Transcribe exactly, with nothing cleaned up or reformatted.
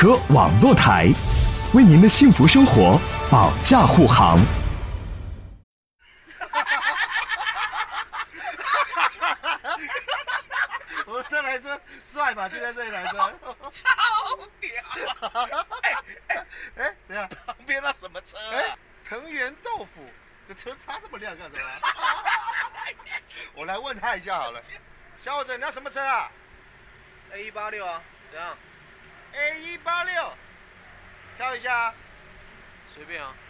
科网络台，为您的幸福生活保驾护航。 我这台车帅吧？就在这一台车， 超屌！哎哎哎，怎样？ 旁边那什么车啊？ 哎，藤原豆腐的车擦这么亮干什么？我来问他一下好了。小伙子，你要什么车啊 A 一八六啊，怎样？ ？A 一八六，挑一下啊。 随便啊。